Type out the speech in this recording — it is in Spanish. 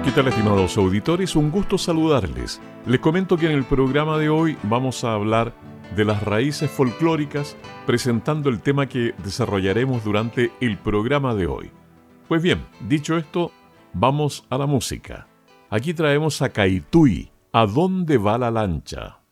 ¿Qué tal, estimados auditores? Un gusto saludarles. Les comento que en el programa de hoy vamos a hablar de las raíces folclóricas, presentando el tema que desarrollaremos durante el programa de hoy. Pues bien, dicho esto, vamos a la música. Aquí traemos a Caituí, ¿A dónde va la lancha?